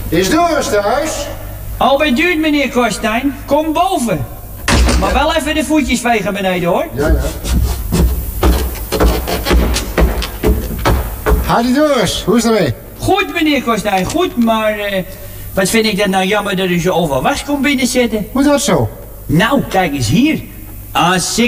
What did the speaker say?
Is Doris thuis? Al bij duurt, meneer Korstijn. Kom boven. Maar wel even de voetjes vegen beneden, hoor. Ja. Hadi Doris, hoe is het ermee? Goed, meneer Korstijn, goed, maar... wat vind ik dat nou jammer dat u zo over was komt binnenzetten. Hoe dat zo? Nou, kijk eens hier. Als ik